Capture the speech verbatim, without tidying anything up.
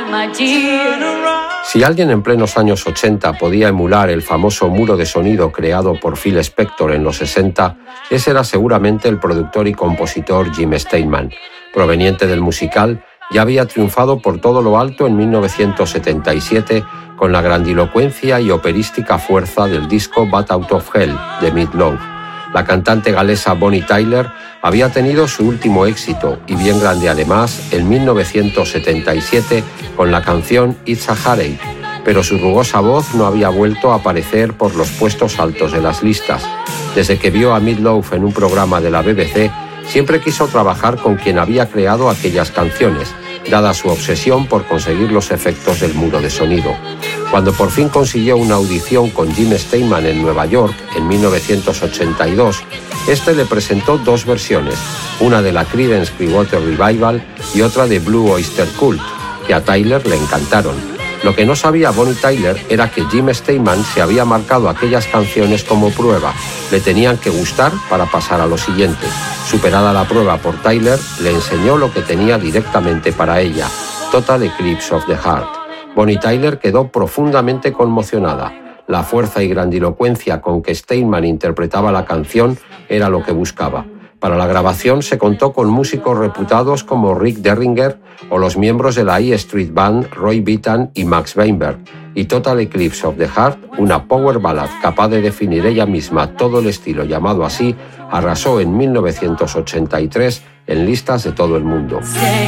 Si alguien en plenos años ochenta podía emular el famoso muro de sonido creado por Phil Spector en los sesenta, ese era seguramente el productor y compositor Jim Steinman. Proveniente del musical, ya había triunfado por todo lo alto en mil novecientos setenta y siete con la grandilocuencia y operística fuerza del disco Bat Out of Hell de Meat Loaf. La cantante galesa Bonnie Tyler había tenido su último éxito, y bien grande además, en mil novecientos setenta y siete con la canción It's a Heartache, pero su rugosa voz no había vuelto a aparecer por los puestos altos de las listas. Desde que vio a Meat Loaf en un programa de la B B C, siempre quiso trabajar con quien había creado aquellas canciones, dada su obsesión por conseguir los efectos del muro de sonido. Cuando por fin consiguió una audición con Jim Steinman en Nueva York en mil novecientos ochenta y dos, este le presentó dos versiones, una de la Creedence Clearwater Revival y otra de Blue Oyster Cult, que a Tyler le encantaron. Lo que no sabía Bonnie Tyler era que Jim Steinman se había marcado aquellas canciones como prueba. Le tenían que gustar para pasar a lo siguiente. Superada la prueba por Tyler, le enseñó lo que tenía directamente para ella, Total Eclipse of the Heart. Bonnie Tyler quedó profundamente conmocionada. La fuerza y grandilocuencia con que Steinman interpretaba la canción era lo que buscaba. Para la grabación se contó con músicos reputados como Rick Derringer o los miembros de la E Street Band Roy Bittan y Max Weinberg, y Total Eclipse of the Heart, una power ballad capaz de definir ella misma todo el estilo llamado así, arrasó en mil novecientos ochenta y tres en listas de todo el mundo.